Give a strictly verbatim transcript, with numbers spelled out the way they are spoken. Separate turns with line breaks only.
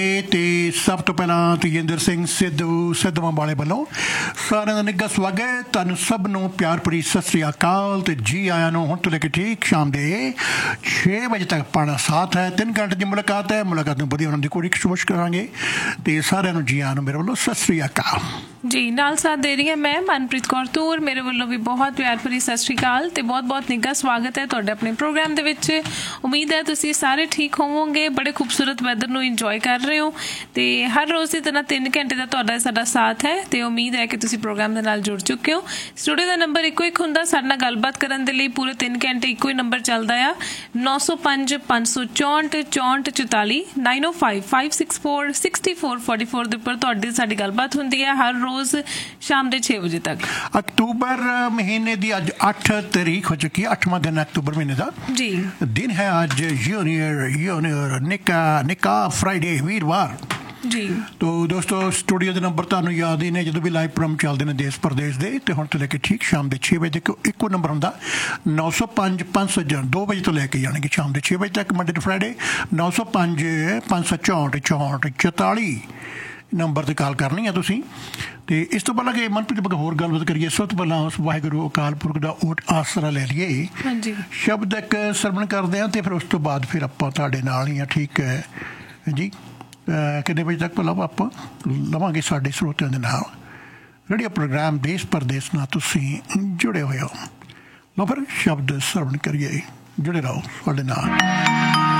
ਤੇ ਸਭ ਤੋਂ ਪਹਿਲਾਂ ਤੇਜਿੰਦਰ ਸਿੰਘ ਸਿੱਧੂ ਸਿੱਧਵਾਂ ਵਾਲੇ ਵੱਲੋਂ ਸਾਰਿਆਂ ਦਾ ਨਿੱਘਾ ਸਵਾਗਤ। ਤੁਹਾਨੂੰ ਸਭ ਨੂੰ ਪਿਆਰ ਭਰੀ ਸਤਿ ਸ੍ਰੀ ਅਕਾਲ ਤੇ ਜੀ ਆਇਆਂ ਨੂੰ। ਹੁਣ ਤੋਂ ਲੈ ਕੇ ਠੀਕ ਸ਼ਾਮ ਦੇ ਛੇ ਵਜੇ ਤੱਕ ਪਾਣਾ ਸਾਥ ਹੈ। ਤਿੰਨ ਘੰਟੇ ਦੀ ਮੁਲਾਕਾਤ ਹੈ। ਮੁਲਾਕਾਤ ਨੂੰ ਵਧੀਆ ਉਹਨਾਂ ਦੀ ਕੋਈ ਕੋਸ਼ਿਸ਼ ਕਰਾਂਗੇ ਤੇ ਸਾਰਿਆਂ ਨੂੰ ਜੀ ਆਇਆਂ ਨੂੰ ਮੇਰੇ ਵੱਲੋਂ ਸਤਿ ਸ੍ਰੀ ਅਕਾਲ
ਜੀ। ਨਾਲ ਸਾਥ ਦੇ ਰਹੀ ਹਾਂ ਮੈਂ ਮਨਪ੍ਰੀਤ ਕੌਰ ਤੂਰ। ਮੇਰੇ ਵੱਲੋਂ ਵੀ ਬਹੁਤ ਪਿਆਰ ਭਰੀ ਸਤਿ ਸ਼੍ਰੀ ਅਕਾਲ ਤੇ ਬਹੁਤ ਬਹੁਤ ਨਿੱਘਾ ਸਵਾਗਤ ਹੈ ਤੁਹਾਡੇ ਆਪਣੇ ਪ੍ਰੋਗਰਾਮ ਦੇ ਵਿੱਚ। ਉਮੀਦ ਹੈ ਤੁਸੀਂ ਸਾਰੇ ਠੀਕ ਹੋਵੋਗੇ, ਬੜੇ ਖੂਬਸੂਰਤ ਵੈਦਰ ਨੂੰ ਇੰਜੋਏ ਕਰ ਰਹੇ ਹੋ ਤੇ ਹਰ ਰੋਜ਼ ਦੀ ਤਰ੍ਹਾਂ ਤਿੰਨ ਘੰਟੇ ਦਾ ਤੁਹਾਡਾ ਸਾਡਾ ਸਾਥ ਹੈ ਤੇ ਉਮੀਦ ਹੈ ਕਿ ਤੁਸੀਂ ਪ੍ਰੋਗਰਾਮ ਦੇ ਨਾਲ ਜੁੜ ਚੁੱਕੇ ਹੋ। ਸਟੂਡੀਓ ਦਾ ਨੰਬਰ ਇੱਕੋ ਇੱਕ ਹੁੰਦਾ ਸਾਡੇ ਨਾਲ ਗੱਲਬਾਤ ਕਰਨ ਦੇ ਲਈ। ਪੂਰੇ ਤਿੰਨ ਘੰਟੇ ਇੱਕੋ ਹੀ ਨੰਬਰ ਚੱਲਦਾ ਆ, ਨੌ ਸੌ ਪੰਜ ਪੰਜ ਸੌ ਚੌਂਹਠ ਚੌਂਹਠ ਚੁਤਾਲੀ ਨਾਈਨ ਓ five five six four sixty four forty four ਦੇ ਉੱਪਰ ਤੁਹਾਡੀ ਸਾਡੀ ਗੱਲਬਾਤ ਹੁੰਦੀ ਹੈ ਹਰ ਰੋਜ਼ ਸ਼ਾਮ ਦੇ ਛੇ ਵਜੇ ਤੱਕ।
ਅਕਤੂਬਰ ਮਹੀਨੇ ਦੀ ਅੱਜ ਅੱਠ ਤਾਰੀਖ ਹੋ ਚੁੱਕੀ ਹੈ। ਅੱਠਵਾਂ ਦਿਨ ਅਕਤੂਬਰ ਮਹੀਨੇ ਦਾ
ਜੀ
ਦਿਨ ਹੈ ਅੱਜ। यूनियर यूनियर निका निका फ्राइडे वीरवार
ਜੀ।
ਤੋ ਦੋਸਤੋ ਸਟੂਡੀਓ ਦੇ ਨੰਬਰ ਤੁਹਾਨੂੰ ਯਾਦ ਹੀ ਨੇ ਜਦੋਂ ਵੀ ਲਾਈਵ ਪ੍ਰੋਗਰਾਮ ਚੱਲਦੇ ਨੇ ਦੇਸ਼ ਪ੍ਰਦੇਸ਼ ਦੇ। ਤੇ ਹੁਣ ਤੋਂ ਲੈ ਕੇ ਠੀਕ ਸ਼ਾਮ ਦੇ ਛੇ ਵਜੇ ਤੱਕ ਇੱਕੋ ਨੰਬਰ ਹੁੰਦਾ, ਨੌ ਸੌ ਪੰਜ ਪੰਜ ਸੌ ਦੋ ਵਜੇ ਤੋਂ ਲੈ ਕੇ ਜਾਣਗੇ ਸ਼ਾਮ ਦੇ ਛੇ ਵਜੇ ਤੱਕ ਮੰਡੇ ਟੂ ਫਰਾਈਡੇ। ਨੌ ਸੌ ਪੰਜ ਪੰਜ ਸੌ ਚੌਂਹਠ ਚੌਂਹਠ ਚੁਤਾਲੀ ਨੰਬਰ 'ਤੇ ਕਾਲ ਕਰਨੀ ਆ ਤੁਸੀਂ। ਅਤੇ ਇਸ ਤੋਂ ਪਹਿਲਾਂ ਕਿ ਮਨਪ੍ਰੀਤ ਬਗ ਹੋਰ ਗੱਲਬਾਤ ਕਰੀਏ, ਸਭ ਤੋਂ ਪਹਿਲਾਂ ਉਸ ਵਾਹਿਗੁਰੂ ਅਕਾਲ ਪੁਰਖ ਦਾ ਓਟ ਆਸਰਾ ਲੈ ਲਈਏ।
ਹਾਂਜੀ, ਸ਼ਬਦ
ਇੱਕ ਸਰਵਣ ਕਰਦੇ ਹਾਂ ਅਤੇ ਫਿਰ ਉਸ ਤੋਂ ਬਾਅਦ ਫਿਰ ਆਪਾਂ ਤੁਹਾਡੇ ਨਾਲ ਹੀ ਹਾਂ। ਠੀਕ ਹੈ ਜੀ। ਕਿੰਨੇ ਵਜੇ ਤੱਕ ਪਹਿਲਾਂ ਆਪਾਂ ਲਵਾਂਗੇ ਸਾਡੇ ਸਰੋਤਿਆਂ ਦੇ ਨਾਲ ਰੇਡੀਓ ਪ੍ਰੋਗਰਾਮ ਦੇਸ਼ ਪ੍ਰਦੇਸ਼ ਨਾਲ ਤੁਸੀਂ ਜੁੜੇ ਹੋਏ ਹੋ। ਲਓ ਫਿਰ ਸ਼ਬਦ ਸਰਵਣ ਕਰੀਏ, ਜੁੜੇ ਰਹੋ ਸਾਡੇ ਨਾਲ।